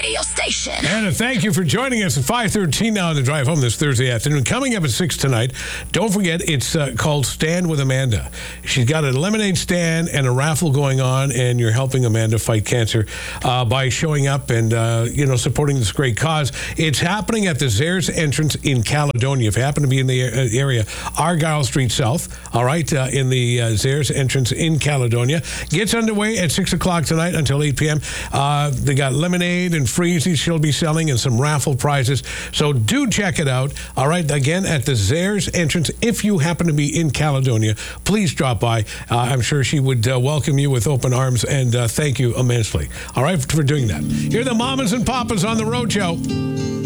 radio station. And thank you for joining us at 5:13 now on the drive home this Thursday afternoon. Coming up at 6 tonight, don't forget, it's called Stand with Amanda. She's got a lemonade stand and a raffle going on, and you're helping Amanda fight cancer by showing up and, supporting this great cause. It's happening at the Zares entrance in Caledonia. If you happen to be in the area, Argyle Street South, all right, in the Zares entrance in Caledonia. Gets underway at 6 o'clock tonight until 8 p.m. They got lemonade and freezies she'll be selling and some raffle prizes. So do check it out. All right, again, at the Zares entrance. If you happen to be in Caledonia, please drop by. I'm sure she would welcome you with open arms, and thank you immensely. All right, for doing that. You're the Mamas and Papas on the Road Show.